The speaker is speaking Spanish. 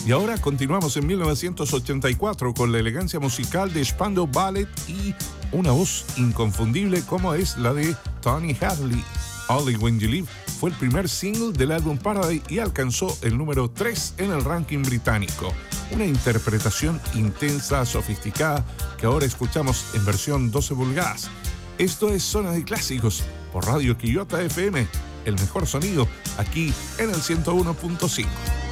Y ahora continuamos en 1984 con la elegancia musical de Spandau Ballet y una voz inconfundible como es la de Tony Hadley. Only When You Live fue el primer single del álbum Paradise y alcanzó el número 3 en el ranking británico. Una interpretación intensa, sofisticada, que ahora escuchamos en versión 12 pulgadas. Esto es Zona de Clásicos por Radio Quillota FM, el mejor sonido aquí en el 101.5.